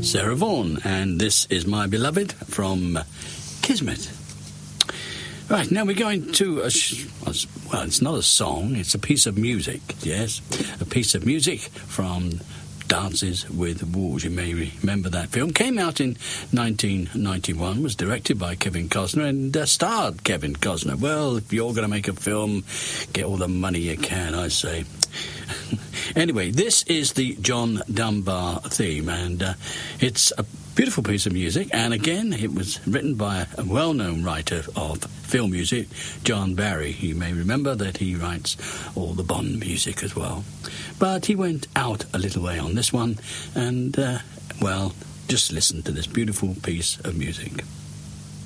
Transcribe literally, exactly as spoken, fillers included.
Sarah Vaughan, and this is My Beloved from Kismet. Right, now we're going to, a sh- well, it's not a song, it's a piece of music, yes, a piece of music from Dances with Wolves. You may remember that film. Came out in nineteen ninety-one, was directed by Kevin Costner and uh, starred Kevin Costner. Well, if you're going to make a film, get all the money you can, I say. Anyway, this is the John Dunbar theme, and uh, it's a beautiful piece of music, and again, it was written by a well-known writer of film music, John Barry. You may remember that he writes all the Bond music as well. But he went out a little way on this one, and, uh, well, just listen to this beautiful piece of music.